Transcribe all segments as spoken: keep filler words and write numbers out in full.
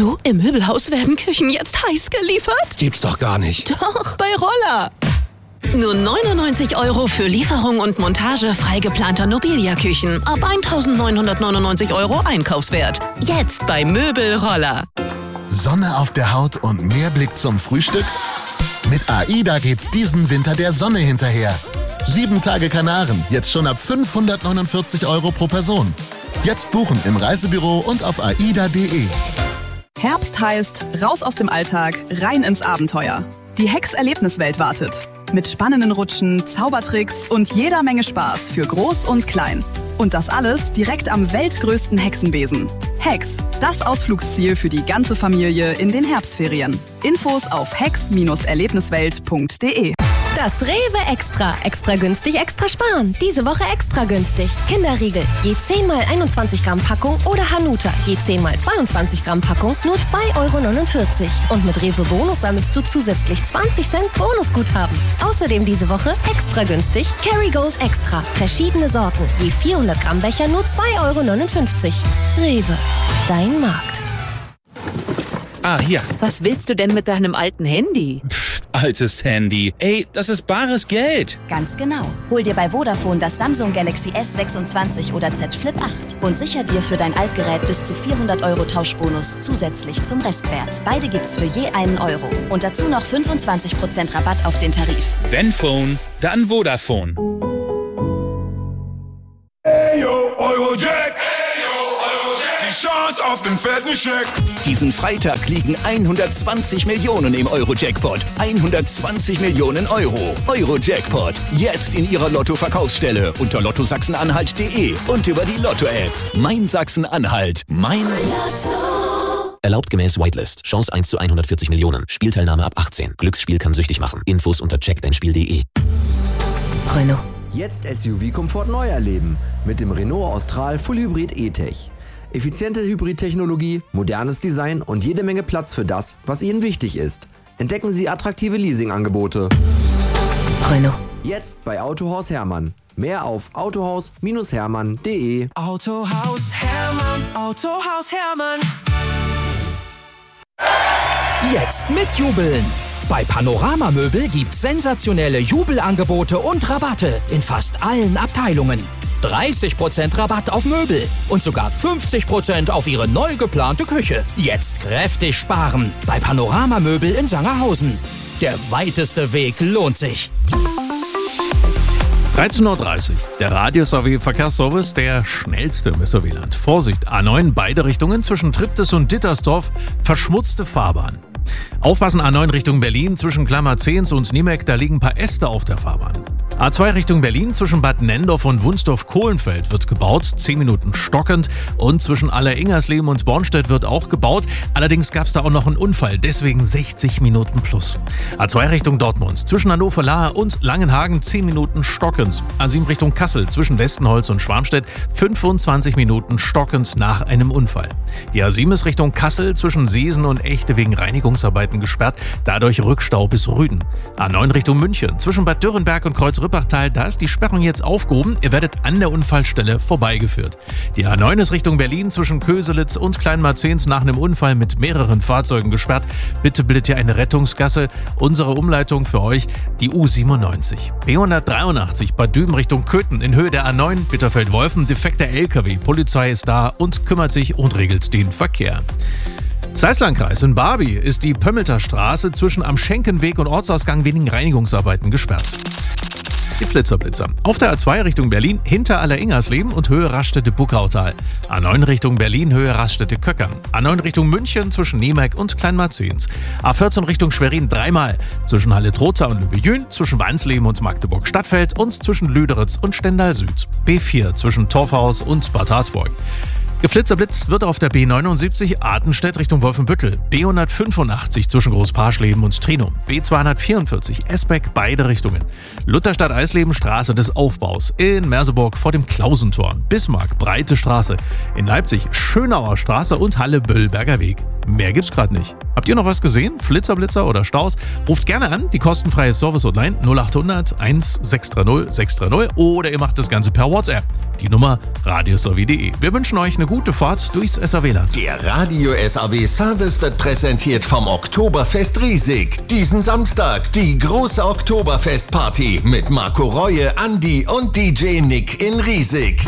Du, im Möbelhaus werden Küchen jetzt heiß geliefert? Gibt's doch gar nicht. Doch, bei Roller. Nur neunundneunzig Euro für Lieferung und Montage frei geplanter Nobilia-Küchen. Ab eintausendneunhundertneunundneunzig Euro Einkaufswert. Jetzt bei Möbelroller. Sonne auf der Haut und mehr Blick zum Frühstück? Mit AIDA geht's diesen Winter der Sonne hinterher. Sieben Tage Kanaren, jetzt schon ab fünfhundertneunundvierzig Euro pro Person. Jetzt buchen im Reisebüro und auf aida punkt de. Herbst heißt, raus aus dem Alltag, rein ins Abenteuer. Die Hex-Erlebniswelt wartet. Mit spannenden Rutschen, Zaubertricks und jeder Menge Spaß für Groß und Klein. Und das alles direkt am weltgrößten Hexenbesen. Hex, das Ausflugsziel für die ganze Familie in den Herbstferien. Infos auf hex Bindestrich erlebniswelt punkt de. Das Rewe Extra. Extra günstig, extra sparen. Diese Woche extra günstig. Kinderriegel, je zehn mal einundzwanzig Gramm Packung oder Hanuta, je zehn mal zweiundzwanzig Gramm Packung, nur zwei Euro neunundvierzig. Und mit Rewe Bonus sammelst du zusätzlich zwanzig Cent Bonusguthaben. Außerdem diese Woche extra günstig Kerrygold Extra. Verschiedene Sorten, je vierhundert Gramm Becher, nur zwei Euro neunundfünfzig. Rewe, dein Markt. Ah, hier. Was willst du denn mit deinem alten Handy? Pff, altes Handy. Ey, das ist bares Geld. Ganz genau. Hol dir bei Vodafone das Samsung Galaxy S sechsundzwanzig oder Z Flip acht und sicher dir für dein Altgerät bis zu vierhundert Euro Tauschbonus zusätzlich zum Restwert. Beide gibt's für je einen Euro. Und dazu noch fünfundzwanzig Prozent Rabatt auf den Tarif. Wenn Phone, dann Vodafone. Hey yo, Eurojack! Die Chance auf den fetten Scheck! Diesen Freitag liegen hundertzwanzig Millionen im Euro-Jackpot. hundertzwanzig Millionen Euro. Euro-Jackpot. Jetzt in Ihrer Lotto-Verkaufsstelle unter lotto sachsen-anhalt punkt de und über die Lotto-App. Mein Sachsen-Anhalt. Mein Lotto. Erlaubt gemäß Whitelist. Chance eins zu hundertvierzig Millionen. Spielteilnahme ab achtzehn. Glücksspiel kann süchtig machen. Infos unter check dein spiel punkt de. Renault. Jetzt S U V-Komfort neu erleben. Mit dem Renault Austral Full Hybrid E-Tech. Effiziente Hybridtechnologie, modernes Design und jede Menge Platz für das, was Ihnen wichtig ist. Entdecken Sie attraktive Leasingangebote. Renault. Jetzt bei Autohaus Hermann. Mehr auf autohaus Hermann punkt de. Autohaus Hermann, Autohaus Hermann. Jetzt mitjubeln! Bei Panorama Möbel gibt's sensationelle Jubelangebote und Rabatte in fast allen Abteilungen. dreißig Prozent Rabatt auf Möbel und sogar fünfzig Prozent auf Ihre neu geplante Küche. Jetzt kräftig sparen bei Panorama Möbel in Sangerhausen. Der weiteste Weg lohnt sich. dreizehn Uhr dreißig. Der Radius A W Verkehrsservice, der schnellste im S A W-Land. Vorsicht, A neun, beide Richtungen zwischen Triptis und Dittersdorf, verschmutzte Fahrbahn. Aufpassen, A neun Richtung Berlin, zwischen Klammerzehns und Niemek, da liegen ein paar Äste auf der Fahrbahn. A zwei Richtung Berlin, zwischen Bad Nendorf und Wunsdorf-Kohlenfeld wird gebaut, zehn Minuten stockend. Und zwischen Aller-Ingersleben und Bornstedt wird auch gebaut. Allerdings gab es da auch noch einen Unfall, deswegen sechzig Minuten plus. A zwei Richtung Dortmund, zwischen Hannover-Lahr und Langenhagen, zehn Minuten stockend. A sieben Richtung Kassel, zwischen Westenholz und Schwarmstedt, fünfundzwanzig Minuten stockend nach einem Unfall. Die A sieben ist Richtung Kassel, zwischen Seesen und Echte wegen Reinigungsarbeiten gesperrt, dadurch Rückstau bis Rüden. A neun Richtung München, zwischen Bad Dürrenberg und Kreuz-Rüppachtal, da ist die Sperrung jetzt aufgehoben, ihr werdet an der Unfallstelle vorbeigeführt. Die A neun ist Richtung Berlin, zwischen Köselitz und Kleinmarzehns nach einem Unfall mit mehreren Fahrzeugen gesperrt. Bitte bildet ihr eine Rettungsgasse. Unsere Umleitung für euch, die U siebenundneunzig. B hundertdreiundachtzig, Bad Düben Richtung Köthen in Höhe der A neun, Bitterfeld-Wolfen, defekter L K W. Polizei ist da und kümmert sich und regelt den Verkehr. Zeislandkreis in Barby ist die Pömmelter Straße zwischen Am Schenkenweg und Ortsausgang wegen Reinigungsarbeiten gesperrt. Die Flitzerblitzer. Auf der A zwei Richtung Berlin hinter Aller-Ingersleben und Höhe Raststätte-Buckautal. A neun Richtung Berlin Höhe Raststätte-Köckern. A neun Richtung München zwischen Niemek und Kleinmarzehns. A vierzehn Richtung Schwerin dreimal. Zwischen Halle-Trotha und Lübejün, zwischen Wansleben und Magdeburg-Stadtfeld und zwischen Lüderitz und Stendal Süd. B vier zwischen Torfhaus und Bad Harzburg. Geflitzerblitzt wird auf der B neunundsiebzig Artenstedt Richtung Wolfenbüttel, B hundertfünfundachtzig zwischen Großparschleben und Trinum, B zweihundertvierundvierzig Esbeck beide Richtungen, Lutherstadt-Eisleben Straße des Aufbaus, in Merseburg vor dem Klausentor, Bismarck Breite Straße, in Leipzig Schönauer Straße und Halle-Böllberger Weg. Mehr gibt's gerade nicht. Habt ihr noch was gesehen? Flitzerblitzer oder Staus? Ruft gerne an, die kostenfreie Service-Hotline null achthundert eins sechs drei null sechs drei null oder ihr macht das Ganze per WhatsApp. Die Nummer radius punkt de. Wir wünschen euch eine gute Fahrt durchs S A W-Land. Der Radio S A W Service wird präsentiert vom Oktoberfest Riesig. Diesen Samstag die große Oktoberfestparty mit Marco Reue, Andi und D J Nick in Riesig.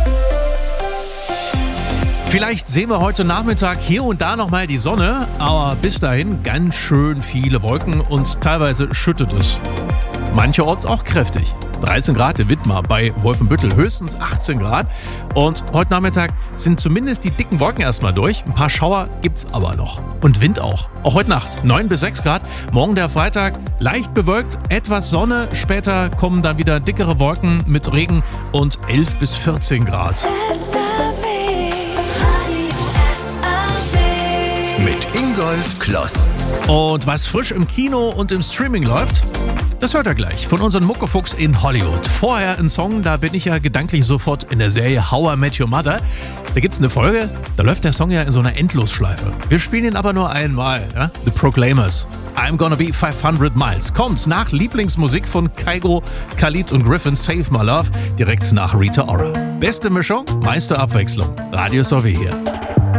Vielleicht sehen wir heute Nachmittag hier und da nochmal die Sonne, aber bis dahin ganz schön viele Wolken und teilweise schüttet es. Mancherorts auch kräftig. dreizehn Grad in Wittmar, bei Wolfenbüttel höchstens achtzehn Grad. Und heute Nachmittag sind zumindest die dicken Wolken erstmal durch. Ein paar Schauer gibt's aber noch. Und Wind auch. Auch heute Nacht neun bis sechs Grad. Morgen der Freitag leicht bewölkt, etwas Sonne. Später kommen dann wieder dickere Wolken mit Regen und elf bis vierzehn Grad. Mit Ingolf Kloss. Und was frisch im Kino und im Streaming läuft, das hört ihr gleich von unserem Muckefuchs in Hollywood. Vorher ein Song, da bin ich ja gedanklich sofort in der Serie How I Met Your Mother. Da gibt's eine Folge, da läuft der Song ja in so einer Endlosschleife. Wir spielen ihn aber nur einmal, ja? The Proclaimers. I'm Gonna Be fünfhundert Miles. Kommt nach Lieblingsmusik von Kygo, Khalid und Griffin, Save My Love, direkt nach Rita Ora. Beste Mischung, meiste Abwechslung. Radio S A W hier.